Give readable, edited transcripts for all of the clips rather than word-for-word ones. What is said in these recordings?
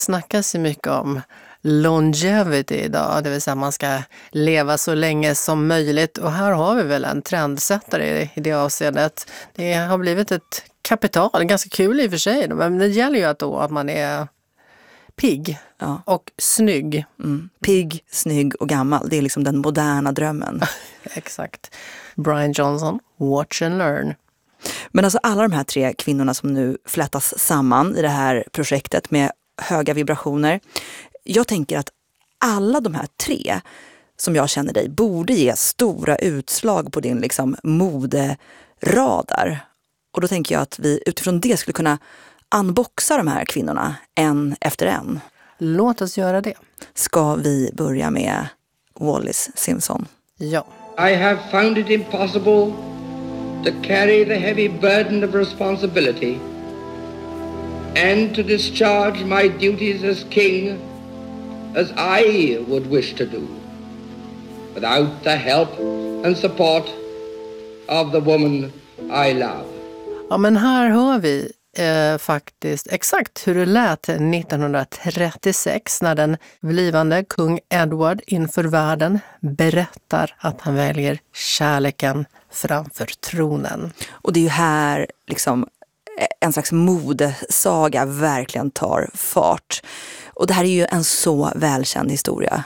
Snackas ju mycket om longevity idag, det vill säga man ska leva så länge som möjligt. Och här har vi väl en trendsättare i det avseendet. Det har blivit ett kapital, ganska kul i och för sig. Men det gäller ju att man är pigg och snygg. Pigg, snygg och gammal. Det är liksom den moderna drömmen. Exakt. Brian Johnson, watch and learn. Men alltså alla de här 3 kvinnorna som nu flätas samman i det här projektet med höga vibrationer. Jag tänker att alla de här 3 som jag känner dig borde ge stora utslag på din liksom moderadar. Och då tänker jag att vi utifrån det skulle kunna unboxa de här kvinnorna en efter en. Låt oss göra det. Ska vi börja med Wallis Simpson? Ja. I have found it impossible to carry the heavy burden of responsibility and to discharge my duties as king as I would wish to do without the help and support of the woman I love. Ja, men här hör vi faktiskt exakt hur det lät 1936 när den blivande kung Edward inför världen berättar att han väljer kärleken framför tronen. Och det är ju här liksom en slags modesaga verkligen tar fart. Och det här är ju en så välkänd historia.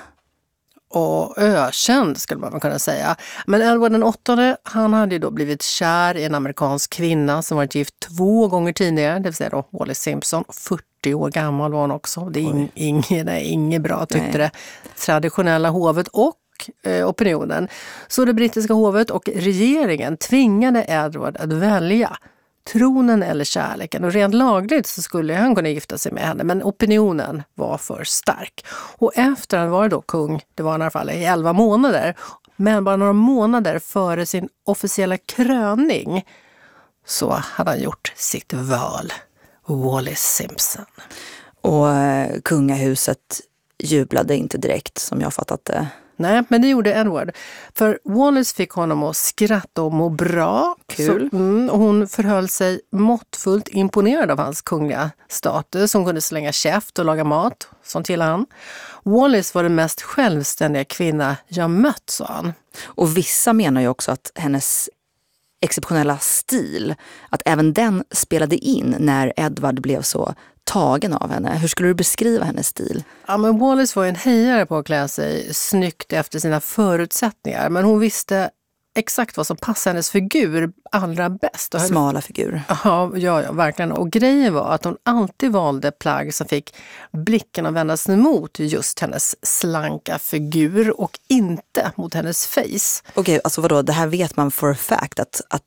Och ökänd skulle man kunna säga. Men Edward den VIII, han hade ju då blivit kär i en amerikansk kvinna som varit gift 2 gånger tidigare, det vill säga då Wallis Simpson. 40 år gammal var hon också. Det är inget bra tyckte det traditionella hovet och opinionen. Så det brittiska hovet och regeringen tvingade Edward att välja tronen eller kärleken. Och rent lagligt så skulle han kunna gifta sig med henne, men opinionen var för stark. Och efter han var då kung, det var i alla fall i 11 månader, men bara några månader före sin officiella kröning så hade han gjort sitt val. Wallis Simpson. Och kungahuset jublade inte direkt, som jag fattat det. Nej, men det gjorde Edward. För Wallis fick honom att skratta och må bra. Kul. Och hon förhöll sig måttfullt imponerad av hans kungliga status. Hon kunde slänga käft och laga mat, sånt gillade han. Wallis var den mest självständiga kvinna jag mött, sa han. Och vissa menar ju också att hennes exceptionella stil, att även den spelade in när Edward blev så tagen av henne. Hur skulle du beskriva hennes stil? Ja, men Wallis var en hejare på att klä sig snyggt efter sina förutsättningar. Men hon visste exakt vad som passade hennes figur allra bäst. Smala figur. Ja, verkligen. Och grejen var att hon alltid valde plagg som fick blicken att vändas mot just hennes slanka figur och inte mot hennes face. Okej, alltså vadå? Det här vet man for a fact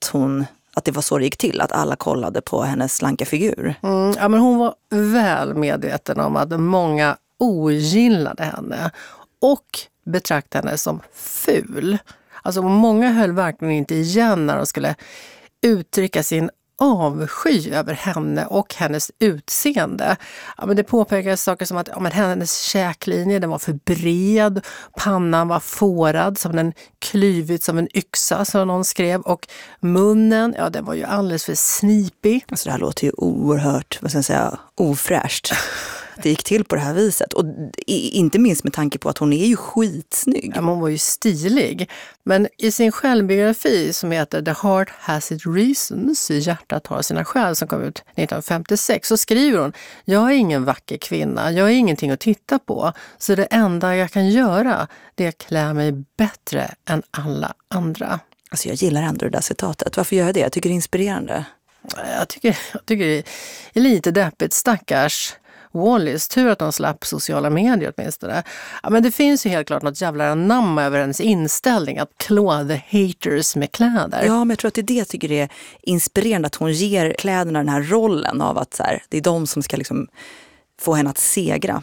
att det var så det gick till, att alla kollade på hennes slanka figur. Ja, men hon var väl medveten om att många ogillade henne och betraktade henne som ful. Alltså många höll verkligen inte igen när de skulle uttrycka sin avsky över henne och hennes utseende. Ja, men det påpekades saker som att hennes käklinje, den var för bred, pannan var fårad som den klyvit som en yxa, som någon skrev, och munnen, den var ju alldeles för snipig. Alltså det här låter ju oerhört, vad ska jag säga, ofräscht. Det gick till på det här viset. Och inte minst med tanke på att hon är ju skitsnygg. Ja, hon var ju stilig. Men i sin självbiografi som heter The Heart Has Its Reasons, hjärtat har sina skäl, som kom ut 1956, så skriver hon: jag är ingen vacker kvinna, jag är ingenting att titta på. Så det enda jag kan göra, det är att klä mig bättre än alla andra. Alltså jag gillar ändå det där citatet. Varför gör jag det? Jag tycker det är inspirerande. Jag tycker det är lite deppigt, stackars Wallis. Tur att de slapp sociala medier åtminstone. Ja, men det finns ju helt klart något jävla namn över hennes inställning att klå the haters med kläder. Ja, men jag tror att det är det jag tycker det är inspirerande, att hon ger kläderna den här rollen av att så här, det är de som ska liksom få henne att segra.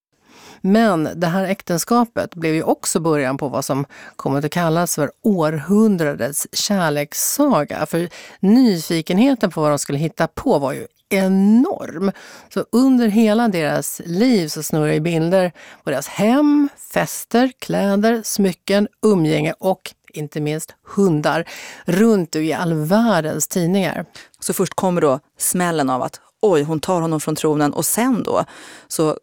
Men det här äktenskapet blev ju också början på vad som kommer att kallas för århundradets kärlekssaga. För nyfikenheten på vad de skulle hitta på var ju enorm. Så under hela deras liv så snurrar i bilder på deras hem, fester, kläder, smycken, umgänge och inte minst hundar runt i all världens tidningar. Så först kommer då smällen av att oj, hon tar honom från tronen, och sen då så